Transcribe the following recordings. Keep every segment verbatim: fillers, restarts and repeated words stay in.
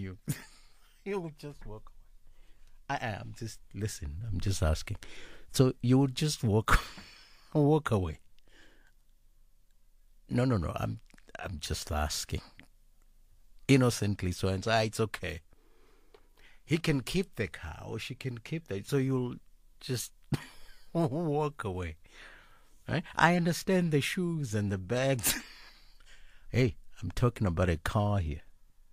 you you would just walk away. I am just listen. I'm just asking. So you would just walk walk away. No, no, no. I'm I'm just asking. Innocently, so and so. Ah, it's okay. He can keep the car, or she can keep the. So you'll just walk away. Right? I understand the shoes and the bags. Hey, I'm talking about a car here.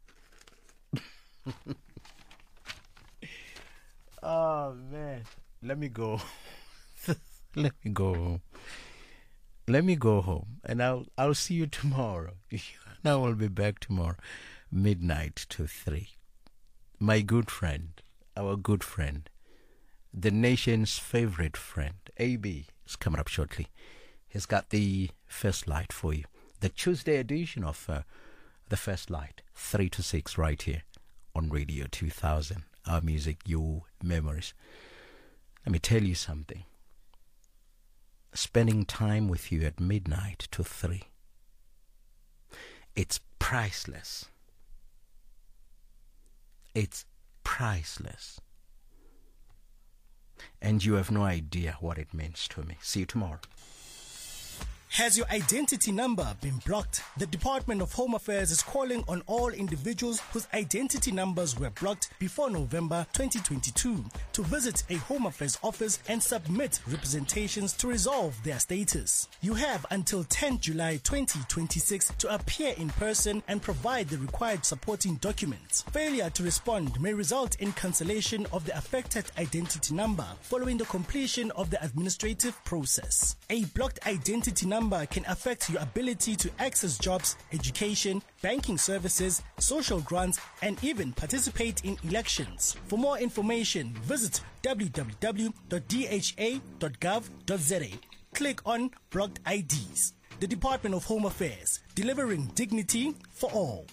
Oh man, let me go. Let me go home. Let me go home, and I'll I'll see you tomorrow. And I will be back tomorrow, midnight to three. My good friend, our good friend, the nation's favorite friend, A B, is coming up shortly. He's got the First Light for you. The Tuesday edition of uh, the First Light, three to six, right here on Radio two thousand. Our music, your memories. Let me tell you something. Spending time with you at midnight to three, it's priceless. It's priceless. And you have no idea what it means to me. See you tomorrow. Has your identity number been blocked? The Department of Home Affairs is calling on all individuals whose identity numbers were blocked before November twenty twenty-two to visit a Home Affairs office and submit representations to resolve their status. You have until tenth July twenty twenty-six to appear in person and provide the required supporting documents. Failure to respond may result in cancellation of the affected identity number following the completion of the administrative process. A blocked identity number number can affect your ability to access jobs, education, banking services, social grants, and even participate in elections. For more information, visit w w w dot d h a dot gov dot z a. Click on Blocked I Ds. The Department of Home Affairs, delivering dignity for all.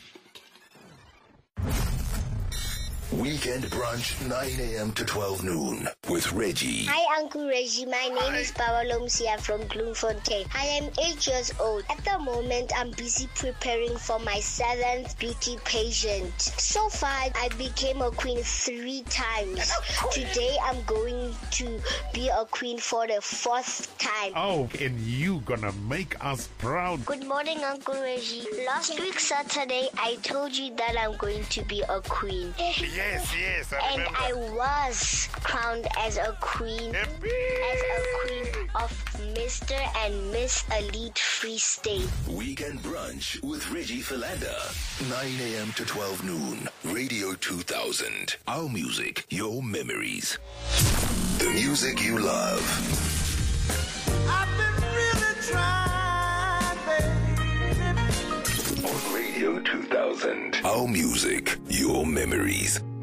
Weekend Brunch, nine a.m. to twelve noon with Reggie. Hi, Uncle Reggie. My name Hi. is Paolo Msia from Bloemfontein. I am eight years old. At the moment, I'm busy preparing for my seventh beauty pageant. So far, I became a queen three times. Today, I'm going to be a queen for the fourth time. Oh, and you gonna make us proud. Good morning, Uncle Reggie. Last week, Saturday, I told you that I'm going to be a queen. Yes, yes, I and remember. I was crowned as a queen, as a queen of Mister and Miss Elite Free State. Weekend Brunch with Reggie Philander, nine a.m. to twelve noon. Radio two thousand. Our music, your memories. The music you love. I've been really trying, baby. On Radio two thousand. Our music, your memories.